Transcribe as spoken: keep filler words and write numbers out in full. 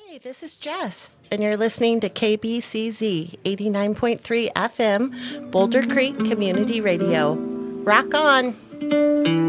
Hey, this is Jess, and you're listening to K B C Z eighty-nine point three F M, Boulder Creek Community Radio. Rock on!